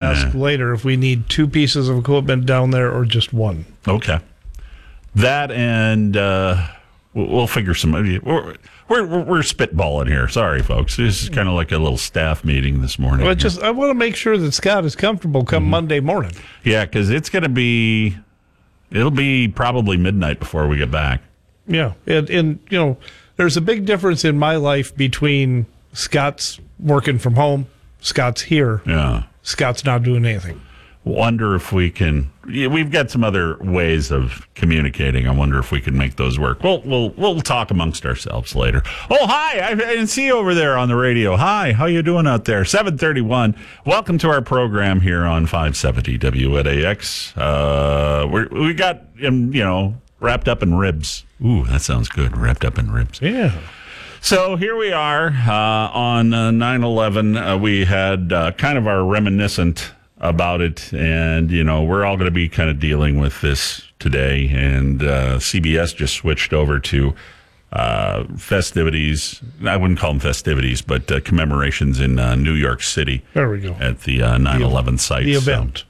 ask later if we need 2 pieces of equipment down there or just 1. Okay. That and we'll figure some. We're spitballing here. Sorry, folks. This is kind of like a little staff meeting this morning. Well, I want to make sure that Scott is comfortable come Monday morning. Yeah, because it'll be probably midnight before we get back. Yeah, and there's a big difference in my life between Scott's working from home, Scott's here. Yeah. Scott's not doing anything. Wonder if we can. Yeah, we've got some other ways of communicating. I wonder if we can make those work. We'll talk amongst ourselves later. Oh, hi! I didn't see you over there on the radio. Hi, how you doing out there? 7:31. Welcome to our program here on 570 WNAX. We got wrapped up in ribs. Ooh, that sounds good. Wrapped up in ribs. Yeah. So here we are on 9/11. We had kind of our reminiscent about it, and we're all going to be kind of dealing with this today. And CBS just switched over to festivities. I wouldn't call them festivities, but commemorations in New York City. There we go. At the 9/11 site. The event.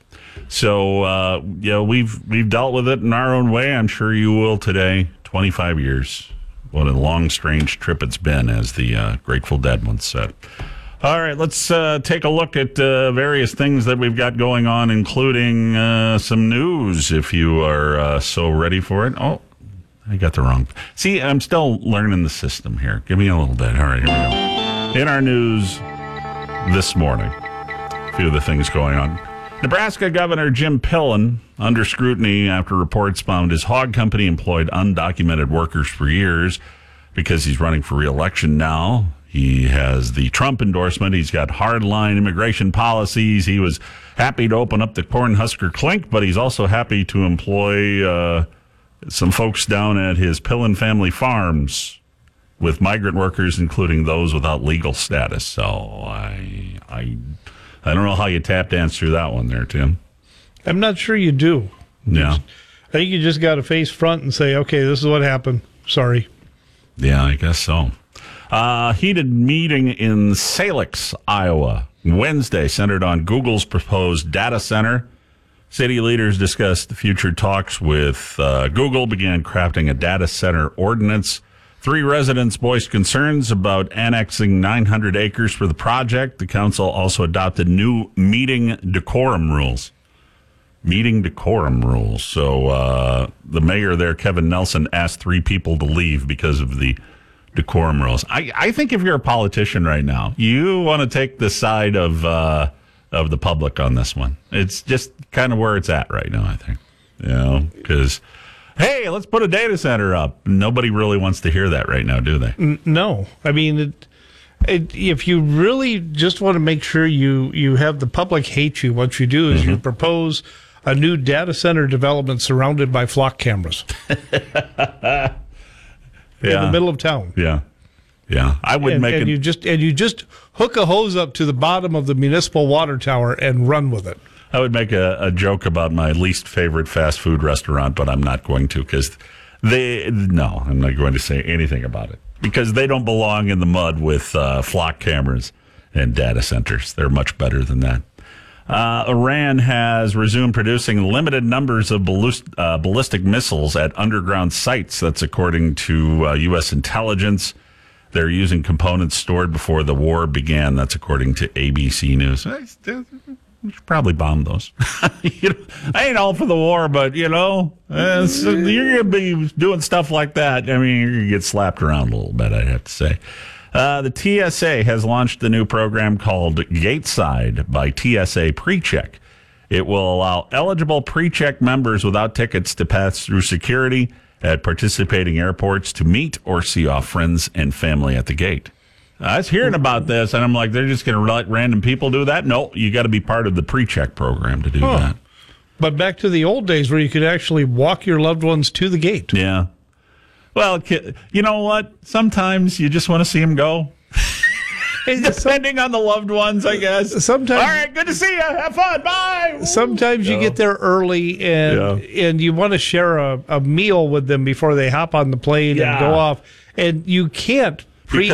So we've dealt with it in our own way. I'm sure you will today. 25 years. What a long, strange trip it's been, as the Grateful Dead once said. All right, let's take a look at various things that we've got going on, including some news, if you are so ready for it. Oh, I got the wrong. See, I'm still learning the system here. Give me a little bit. All right, here we go. In our news this morning, a few of the things going on. Nebraska Governor Jim Pillen under scrutiny after reports found his hog company employed undocumented workers for years because he's running for re-election now. He has the Trump endorsement. He's got hardline immigration policies. He was happy to open up the Cornhusker Clink, but he's also happy to employ some folks down at his Pillen family farms with migrant workers, including those without legal status. So I don't know how you tap dance through that one there, Tim. I'm not sure you do. Yeah. I think you just got to face front and say, okay, this is what happened. Sorry. Yeah, I guess so. Heated meeting in Salix, Iowa, Wednesday, centered on Google's proposed data center. City leaders discussed future talks with Google, began crafting a data center ordinance. 3 residents voiced concerns about annexing 900 acres for the project. The council also adopted new meeting decorum rules. So the mayor there, Kevin Nelson, asked 3 people to leave because of the decorum rules. I think if you're a politician right now, you want to take the side of the public on this one. It's just kind of where it's at right now, I think. Because, hey, let's put a data center up. Nobody really wants to hear that right now, do they? No. I mean, if you really just want to make sure you have the public hate you, what you do is you propose a new data center development surrounded by flock cameras. In the middle of town. Yeah. I would make it. You just hook a hose up to the bottom of the municipal water tower and run with it. I would make a joke about my least favorite fast food restaurant, but I'm not going to because I'm not going to say anything about it because they don't belong in the mud with flock cameras and data centers. They're much better than that. Iran has resumed producing limited numbers of ballistic missiles at underground sites. That's according to U.S. intelligence. They're using components stored before the war began. That's according to ABC News. You should probably bomb those. I ain't all for the war, but, you're going to be doing stuff like that. I mean, you're going to get slapped around a little bit, I'd have to say. The TSA has launched a new program called Gateside by TSA PreCheck. It will allow eligible PreCheck members without tickets to pass through security at participating airports to meet or see off friends and family at the gate. I was hearing about this, and I'm like, they're just going to let random people do that? No, you got to be part of the PreCheck program to do that. But back to the old days where you could actually walk your loved ones to the gate. Yeah. Well, you know what? Sometimes you just want to see them go. Depending on the loved ones, I guess. Sometimes. All right, good to see you. Have fun. Bye. Sometimes you get there early and you want to share a meal with them before they hop on the plane and go off. And you can't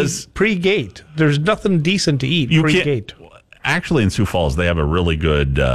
pre-gate. There's nothing decent to eat pre-gate. Actually, in Sioux Falls, they have a really good